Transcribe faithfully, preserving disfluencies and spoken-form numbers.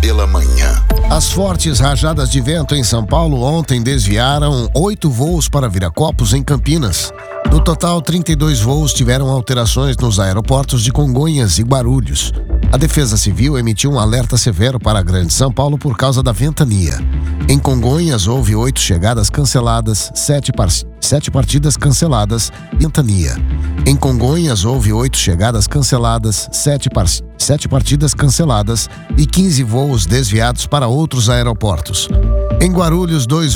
pela manhã. As fortes rajadas de vento em São Paulo ontem desviaram oito voos para Viracopos, em Campinas. No total, trinta e dois voos tiveram alterações nos aeroportos de Congonhas e Guarulhos. A Defesa Civil emitiu um alerta severo para a Grande São Paulo por causa da ventania. Em Congonhas, houve oito chegadas canceladas, sete, par- sete partidas canceladas e ventania. Em Congonhas, houve oito chegadas canceladas, sete, par- sete partidas canceladas e quinze voos desviados para outros aeroportos. Em Guarulhos, dois